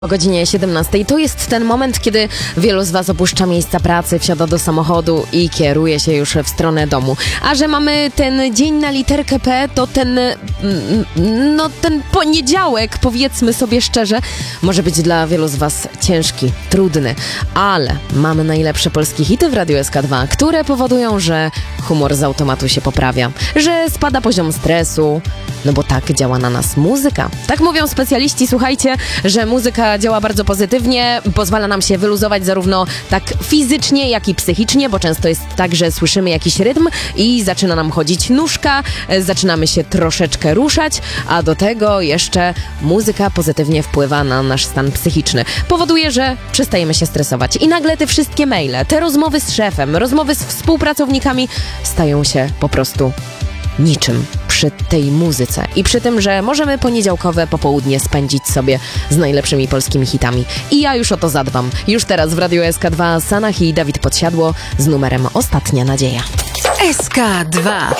O godzinie 17 to jest ten moment, kiedy wielu z Was opuszcza miejsca pracy, wsiada do samochodu i kieruje się już w stronę domu. A że mamy ten dzień na literkę P, to ten poniedziałek, powiedzmy sobie szczerze, może być dla wielu z Was ciężki, trudny. Ale mamy najlepsze polskie hity w Radiu SK2, które powodują, że humor z automatu się poprawia, że spada poziom stresu, no bo tak działa na nas muzyka. Tak mówią specjaliści, słuchajcie, że muzyka działa bardzo pozytywnie, pozwala nam się wyluzować zarówno tak fizycznie, jak i psychicznie, bo często jest tak, że słyszymy jakiś rytm i zaczyna nam chodzić nóżka, zaczynamy się troszeczkę ruszać, a do tego jeszcze muzyka pozytywnie wpływa na nasz stan psychiczny. Powoduje, że przestajemy się stresować i nagle te wszystkie maile, te rozmowy z szefem, rozmowy z współpracownikami stają się po prostu niczym przy tej muzyce i przy tym, że możemy poniedziałkowe popołudnie spędzić sobie z najlepszymi polskimi hitami. I ja już o to zadbam. Już teraz w Radiu SK2 Sanach i Dawid Podsiadło z numerem Ostatnia Nadzieja. SK2